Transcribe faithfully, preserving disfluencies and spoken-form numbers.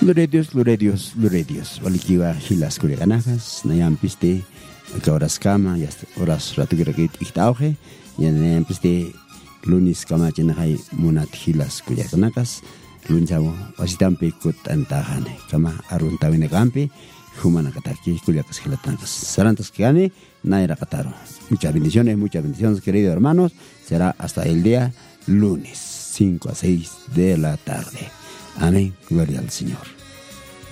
Gloria a Dios, gloria a Dios, gloria a Dios. Walikiwa hilas kulianajas, nayam piste, que horas cama, ya horas ratu kira kit iktauge, ya nayam piste, lunis kama jenahai munat hilas kulianajas, lunjamo, wasitampe kut antahane, kama arun tawine kampe, humana kataki kuliakas hilatanas. Sarantas kigane, naira kataro. Muchas bendiciones, muchas bendiciones, queridos hermanos. Será hasta el día lunes, cinco a seis de la tarde. Amén. Gloria al Señor.